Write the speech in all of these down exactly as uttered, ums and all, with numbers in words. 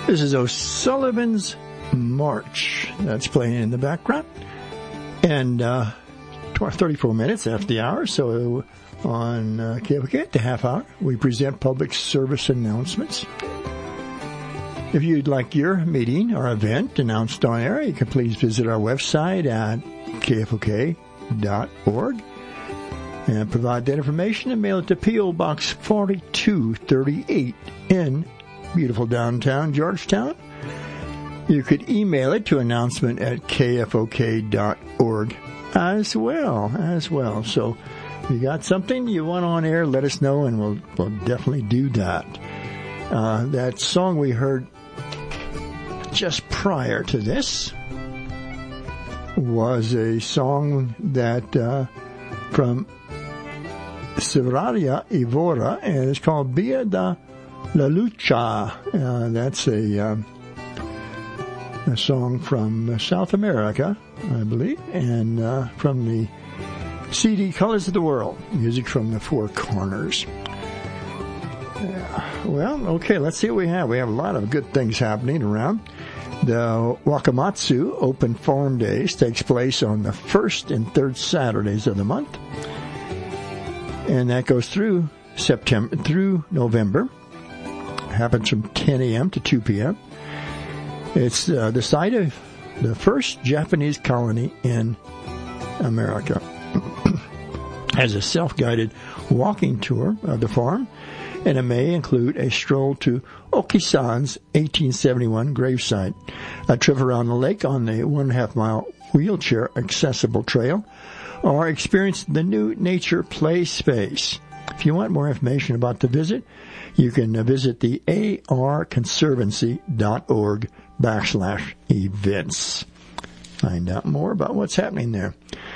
This is O'Sullivan's March. That's playing in the background. And uh, thirty-four minutes after the hour, so on uh, K F O K at the half hour, we present public service announcements. If you'd like your meeting or event announced on air, you can please visit our website at K F O K dot org and provide that information and mail it to P O. Box forty-two thirty-eight in beautiful downtown Georgetown. You could email it to announcement at K F O K dot org as well, as well. So if you got something you want on air, let us know, and we'll, we'll definitely do that. Uh, that song we heard just prior to this was a song that uh, from Silveraria Ivora, and it's called Via da la Lucha. Uh, that's a, um, a song from South America, I believe, and uh, from the C D Colors of the World, music from the Four Corners. Yeah. Well, okay, let's see what we have. We have a lot of good things happening around. The Wakamatsu Open Farm Days takes place on the first and third Saturdays of the month, and that goes through September through November. Happens from ten a.m. to two p.m. It's uh, the site of the first Japanese colony in America. Has a self-guided walking tour of the farm, and it may include a stroll to Okisan's eighteen seventy-one gravesite, a trip around the lake on the one and a half mile wheelchair accessible trail, or experience the new nature play space. If you want more information about the visit, you can visit the arconservancy.org backslash events. Find out more about what's happening there.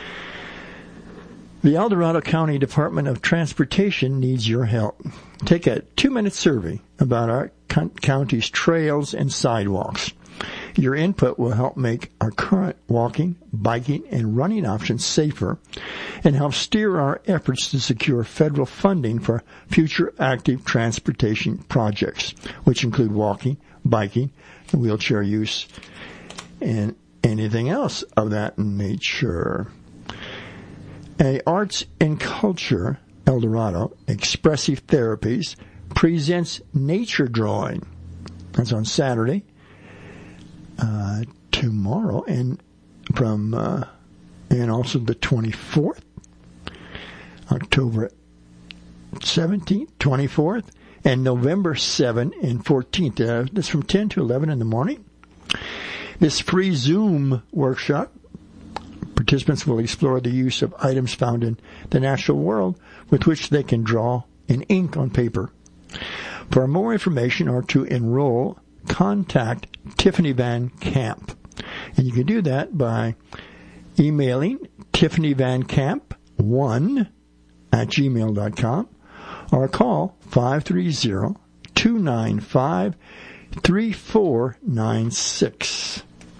The El Dorado County Department of Transportation needs your help. Take a two-minute survey about our county's trails and sidewalks. Your input will help make our current walking, biking, and running options safer and help steer our efforts to secure federal funding for future active transportation projects, which include walking, biking, wheelchair use, and anything else of that nature. A Arts and Culture El Dorado Expressive Therapies presents nature drawing. That's on Saturday, uh, tomorrow, and from uh, and also the twenty-fourth, October seventeenth, twenty-fourth, and November seventh and fourteenth. Uh, that's from ten to eleven in the morning. This free Zoom workshop, participants will explore the use of items found in the natural world with which they can draw in ink on paper. For more information or to enroll, contact Tiffany Van Camp. And you can do that by emailing Tiffany Van Camp one at gmail dot com or call five three zero, two nine five, three four nine six.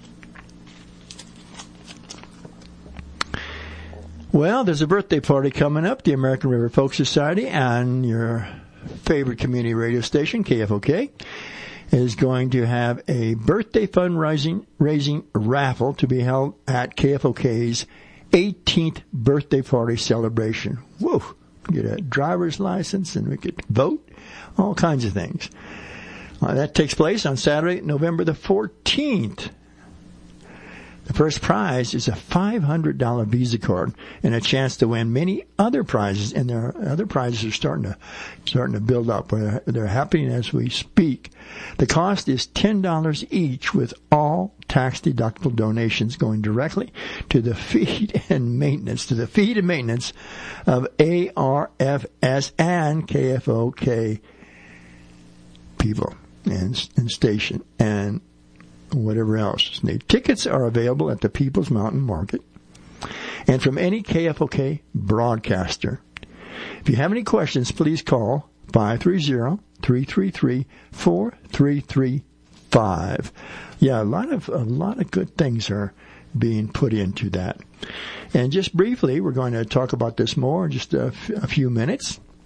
Well, there's a birthday party coming up. The American River Folk Society and your favorite community radio station, K F O K, is going to have a birthday fundraising raising raffle to be held at K F O K's eighteenth birthday party celebration. Whoa! Get a driver's license and we could vote, all kinds of things. Uh, that takes place on Saturday, November the fourteenth. The first prize is a five hundred dollars Visa card and a chance to win many other prizes, and there are other prizes are starting to starting to build up. They're, they're happening as we speak. The cost is ten dollars each, with all tax-deductible donations going directly to the feed and maintenance, to the feed and maintenance of A R F S and K F O K people and, and station and whatever else. The tickets are available at the People's Mountain Market and from any K F O K broadcaster. If you have any questions, please call five three zero, three three three, four three three five. Yeah, a lot of a lot of good things are being put into that. And just briefly, we're going to talk about this more in just a, f- a few minutes.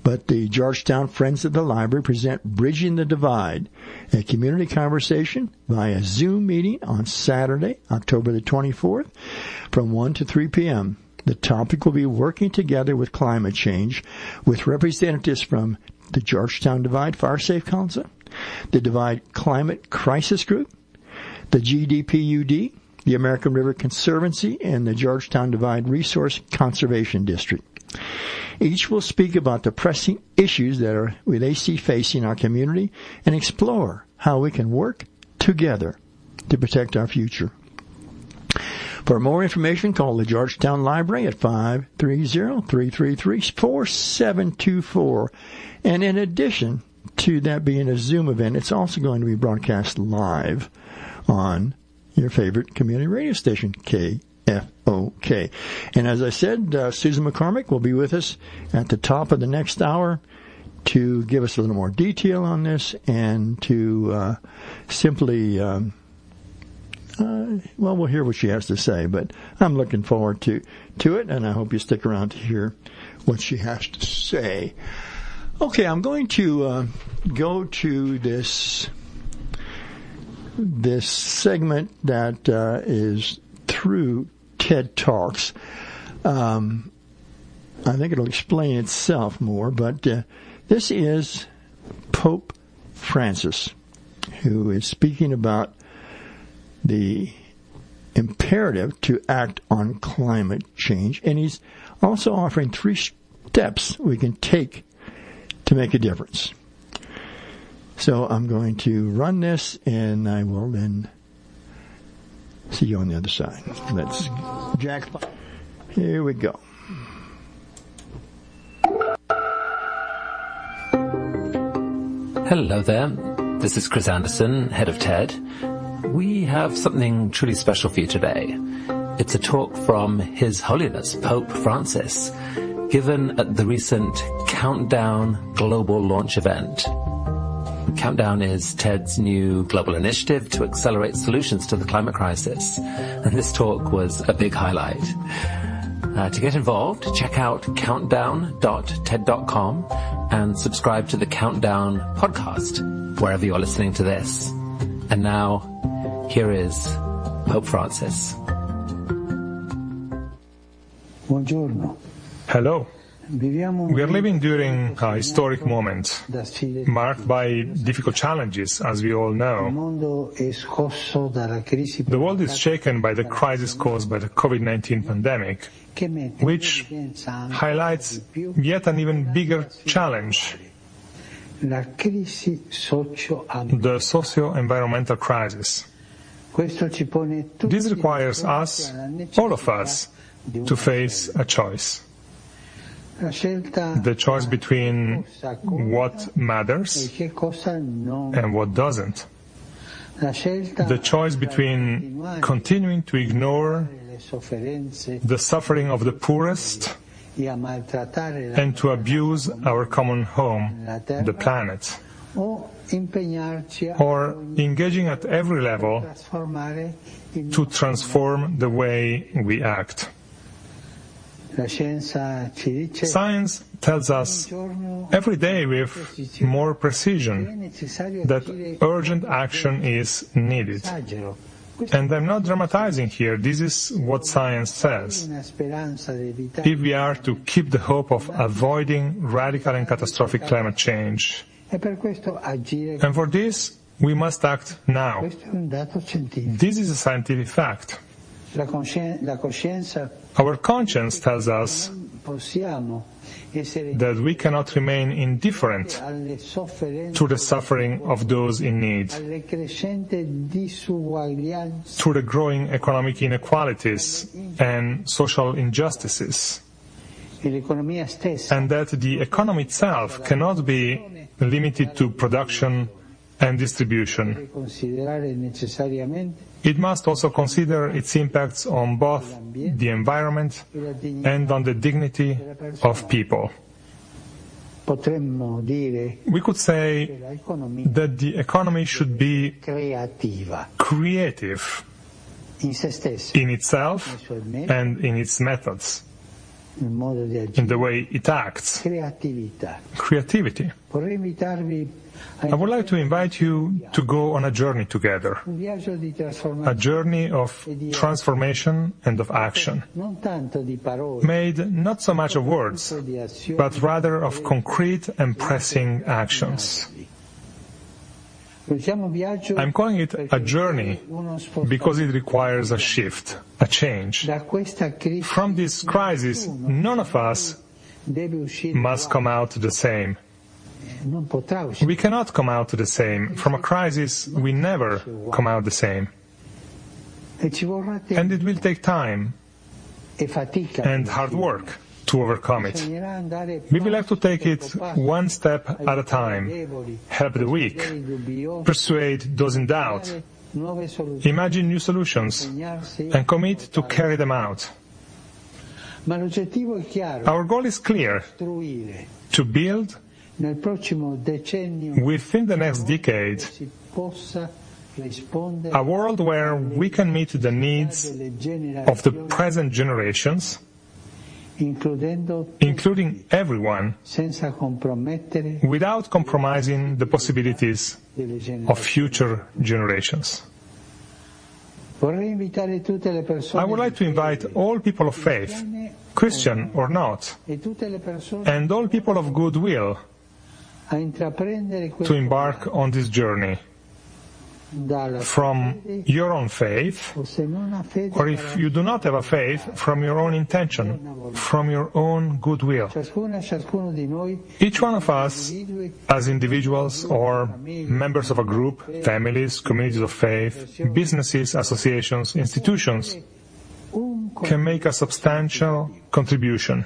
But the Georgetown Friends of the Library present Bridging the Divide, a community conversation via Zoom meeting on Saturday, October the twenty-fourth, from one to three p.m. The topic will be working together with climate change, with representatives from the Georgetown Divide Fire Safe Council, the Divide Climate Crisis Group, the G D P U D, the American River Conservancy, and the Georgetown Divide Resource Conservation District. Each will speak about the pressing issues that are, they see facing our community and explore how we can work together to protect our future. For more information, call the Georgetown Library at five three zero, three three three, four seven two four. And in addition to that being a Zoom event, it's also going to be broadcast live on your favorite community radio station, K F O K. And as I said, uh, Susan McCormick will be with us at the top of the next hour to give us a little more detail on this and to uh, simply... Um, Uh, well, we'll hear what she has to say, but I'm looking forward to, to it, and I hope you stick around to hear what she has to say. Okay, I'm going to uh, go to this this segment that uh, is through TED Talks. Um, I think it'll explain itself more, but uh, this is Pope Francis, who is speaking about the imperative to act on climate change, and he's also offering three steps we can take to make a difference. So I'm going to run this, and I will then see you on the other side. Let's jack. Here we go. Hello there. This is Chris Anderson, head of TED. We have something truly special for you today. It's a talk from His Holiness Pope Francis, given at the recent Countdown Global Launch event. Countdown is TED's new global initiative to accelerate solutions to the climate crisis, and this talk was a big highlight. Uh, to get involved, check out countdown dot ted dot com and subscribe to the Countdown podcast, wherever you're listening to this. And now, here is Pope Francis. Buongiorno. Hello. We are living during a historic moment, marked by difficult challenges, as we all know. The world is shaken by the crisis caused by the covid nineteen pandemic, which highlights yet an even bigger challenge: the socio-environmental crisis. This requires us, all of us, to face a choice. The choice between what matters and what doesn't. The choice between continuing to ignore the suffering of the poorest and to abuse our common home, the planet, or engaging at every level to transform the way we act. Science tells us every day with more precision that urgent action is needed. And I'm not dramatizing here, this is what science says. If we are to keep the hope of avoiding radical and catastrophic climate change. And for this, we must act now. This is a scientific fact. Our conscience tells us that we cannot remain indifferent to the suffering of those in need, to the growing economic inequalities and social injustices, and that the economy itself cannot be limited to production and distribution. It must also consider its impacts on both the environment and on the dignity of people. We could say that the economy should be creative in itself and in its methods. il modo di in agire. the way it acts. Creatività. Creativity. Vorrei invitarvi a I would like to invite you to go on a journey together, un viaggio di a trasformazione, journey of transformation and of action, non tanto di parole, made not so much of words, ma di azioni. but rather of concrete and pressing actions. Lo chiamo viaggio I'm calling it a journey uno spostamento. because it requires a shift, a change. Da questa crisi From this crisis, none of us deve uscire must come out the same. non potrà uscire. We cannot come out the same. From a crisis, we never come out the same. E ci vorrà tempo And it will take time e fatica. and hard work to overcome it. Bisognerà andare We will have to take it passo passo, one step at a time, favorevoli, help the weak, i dubbiosi, persuade those in doubt, nuove soluzioni, imagine new solutions, impegnarsi. and commit to carry them out. Ma l'oggettivo è chiaro, Our goal is clear, costruire to build nel prossimo decennio within the next decade si possa rispondere a world where we can meet the needs delle of the generazioni, present generations, includendo including everyone, senza compromettere without compromising the possibilities delle generazioni. of future generations. Vorrei invitare tutte le persone I would like to invite all people of faith, Christian or not, e tutte le persone and all people of goodwill a intraprendere to questo embark on this journey dalla from fede, your own faith, o se non ha fede, or if you do not have a faith, from your own intention, from your own goodwill. ciascuna e ciascuno di noi, Each one of us, individui, as individuals or members of a group, families, communities of faith, businesses, associations, institutions, un co- can make a substantial contribution.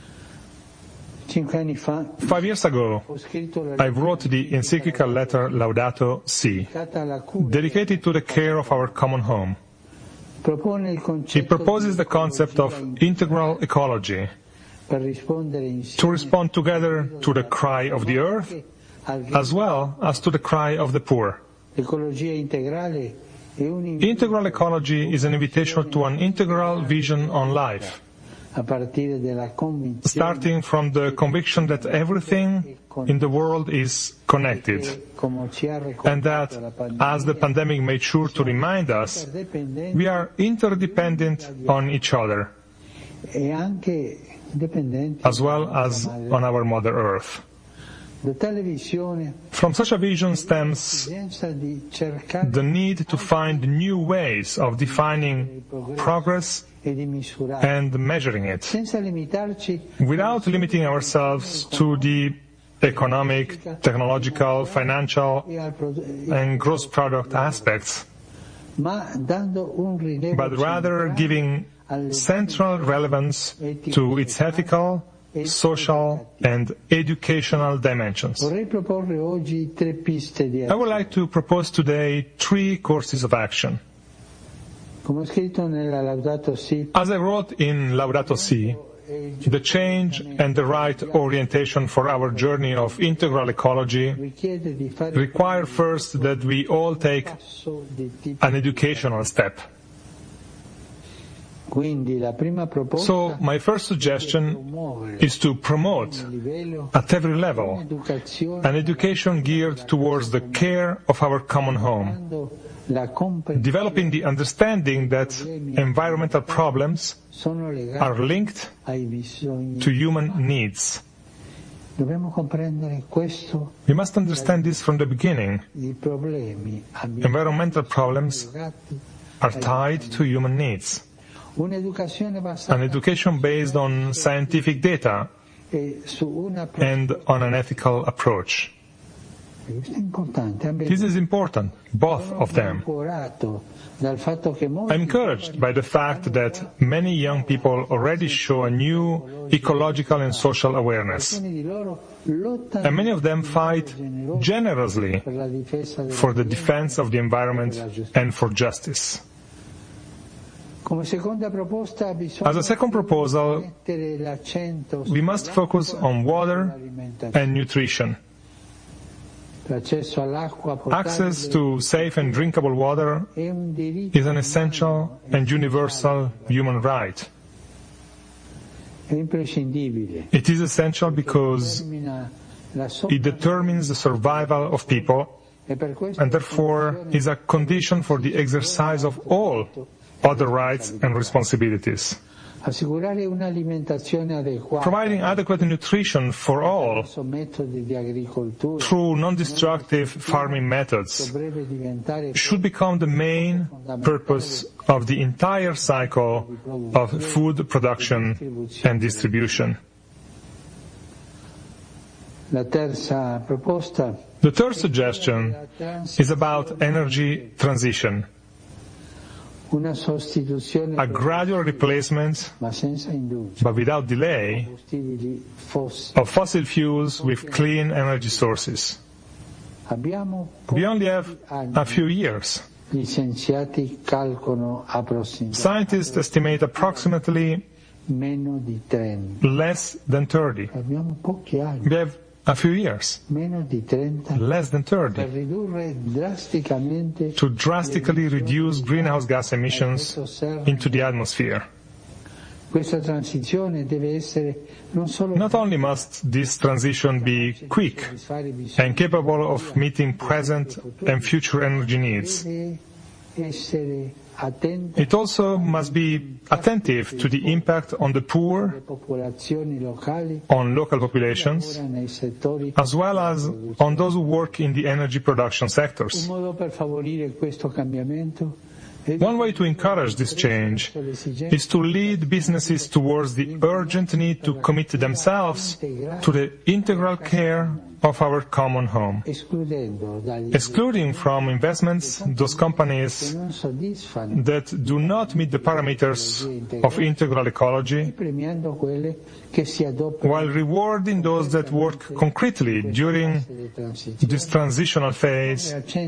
cinque anni fa Five years ago, ho scritto la I wrote the encyclical letter Laudato Si, dedicata alla cura. dedicated to the care of our common home. Propone il It concetto proposes the di concept of integral ecology per rispondere to insieme respond together to the cry of the earth al as well as to the cry of the poor. l'ecologia integrale è un invito Integral ecology is an invitation to an integral vision on life, a partire dalla convinzione starting from the conviction that everything in the world is connected, che, come ci ha and that, ricordato la pandemia, as the pandemic made sure to remind us, dipendenti we are interdependent on each other, e anche dipendenti as well as on our Mother Earth. da tale visione From such a vision stems l'esigenza di cercare the need to find new ways of defining progress e di misurare and measuring it, senza limitarci without limiting ourselves to the economic, technological, financial, al prodo- and gross product aspects, ma dando un rilievo but rather centrale giving alle central relevance to its ethical, social, and educational dimensions. Vorrei proporre oggi tre piste di I azione. would like to propose today three courses of action. Come ho scritto nella Laudato Si, As I wrote in Laudato Si, the change and the right orientation for our journey of integral ecology richiede di fare require first that we all take un passo di tipo. an educational step. Quindi la prima proposta So my first è suggestion promuovere is to promote a livello at every level un'educazione an education geared towards the care of our common home, dando la comprensione developing the understanding that environmental problems sono legati are linked ai bisogni. to human needs. Dobbiamo comprendere questo, We must understand this from the beginning. i problemi ambientali Environmental problems legati are tied to human needs. un'educazione basata An education based on scientific data e su una and on an ethical approach. questo è importante. This is important, both of them. Incorporato dal fatto che molti I'm encouraged by the fact that many young people already show a new ecological and social awareness, alcuni di loro lottano and many of them fight generously per la difesa del for the defense of the environment and for justice. Come seconda proposta bisogna As a second proposal, mettere l'accento we must focus on water sull'alimentazione. and nutrition. L'accesso all'acqua Access potabile to safe and drinkable water è un diritto is an essential and universal human right. It is essential because it determines the survival of people and therefore is a condition for the exercise of all other rights and responsibilities. Providing adequate nutrition for all through non-destructive farming methods should become the main purpose of the entire cycle of food production and distribution. The third suggestion is about energy transition. A gradual replacement, but without delay, of fossil fuels with clean energy sources. We only have a few years. Scientists estimate approximately less than thirty. We have a few years, less than thirty, to drastically reduce greenhouse gas emissions into the atmosphere. Not only must this transition be quick and capable of meeting present and future energy needs, it also must be attentive to the impact on the poor, on local populations, as well as on those who work in the energy production sectors. One way to encourage this change is to lead businesses towards the urgent need to commit themselves to the integral care of our common home, excluding from investments those companies that do not meet the parameters of integral ecology, while rewarding those that work concretely during this transitional phase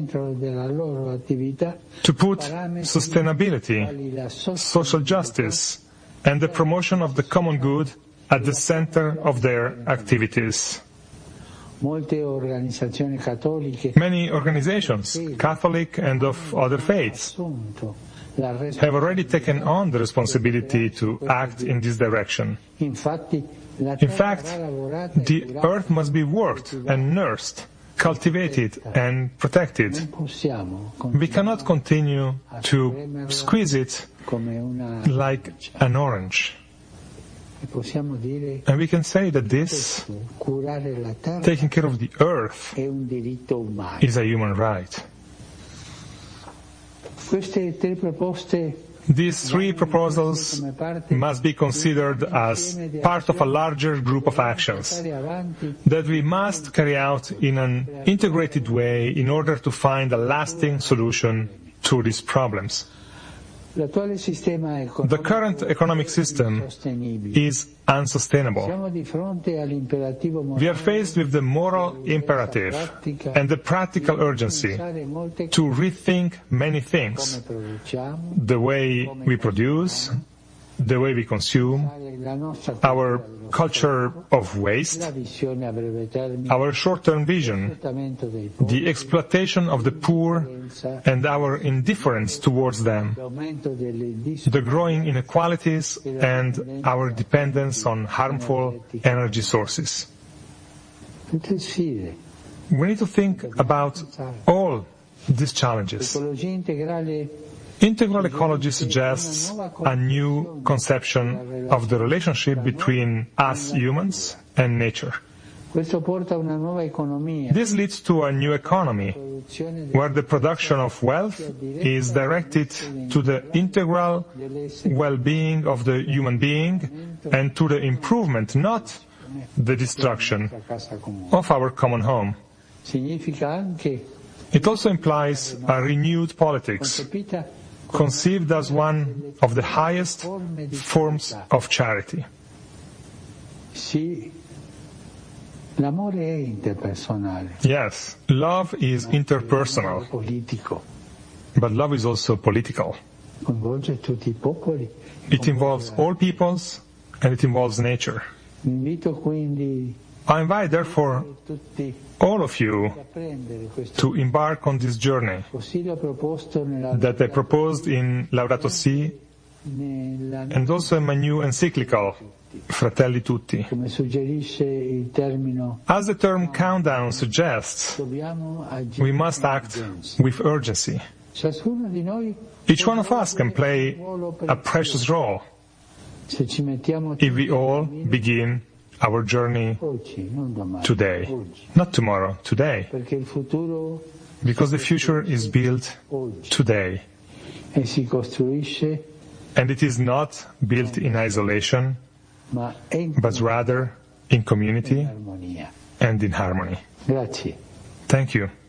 to put sustainability, social justice, and the promotion of the common good at the center of their activities. Many organizations, Catholic and of other faiths, have already taken on the responsibility to act in this direction. In fact, the earth must be worked and nursed, cultivated and protected. We cannot continue to squeeze it like an orange. And we can say that this, taking care of the earth, is a human right. These three proposals must be considered as part of a larger group of actions that we must carry out in an integrated way in order to find a lasting solution to these problems. The current economic system is unsustainable. We are faced with the moral imperative and the practical urgency to rethink many things: the way we produce, the way we consume, our culture of waste, our short-term vision, the exploitation of the poor and our indifference towards them, the growing inequalities and our dependence on harmful energy sources. We need to think about all these challenges. Integral ecology suggests a new conception of the relationship between us humans and nature. This leads to a new economy, where the production of wealth is directed to the integral well-being of the human being and to the improvement, not the destruction, of our common home. It also implies a renewed politics, conceived as one of the highest forms of charity. Yes, love is interpersonal, but love is also political. It involves all peoples and it involves nature. I invite, therefore, all of you to embark on this journey that I proposed in Laudato Si And also in my new encyclical, Fratelli Tutti. Come suggerisce il termine, As the term countdown suggests, dobbiamo agire we must con act urgenza. with urgency. Ciascuno di noi Each one of us can play a precious role se ci mettiamo if we all begin our journey oggi, non domani, today. oggi. Not tomorrow, today. Perché il futuro Because the future is built oggi today. e si costruisce, And it is not built in isolation, ma è in but rather in community armonia. and in harmony. Grazie. Thank you.